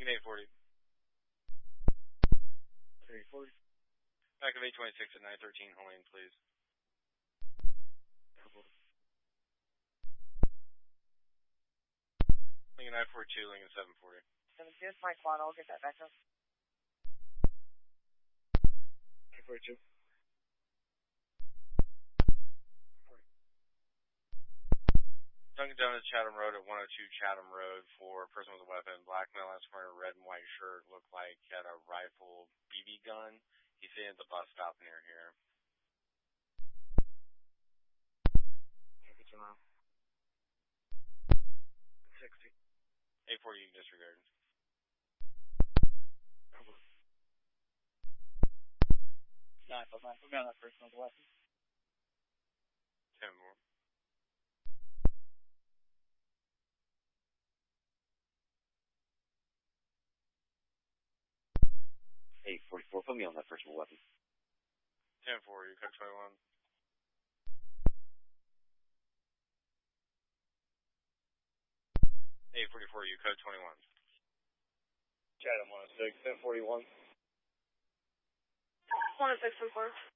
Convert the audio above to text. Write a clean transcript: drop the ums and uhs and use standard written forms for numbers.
Lincoln 840. 340. Back of 826 at 913, hold in, please. Lincoln 942, Lincoln 740. 72, my quad, I'll get that back up. 242. Dunkin' Donuts, Chatham Road at 102 Chatham Road for a person with a weapon. Black male last wearing a red and white shirt. Looked like he had a rifle BB gun. He's sitting at the bus stop near here. It's around 60. 840, you can disregard. 959, put me on that person with a weapon. 10 more. Put me on that person with a weapon. 10-4, you code 21. 844, you code 21. Chatham 106, 1041. 106 and 4.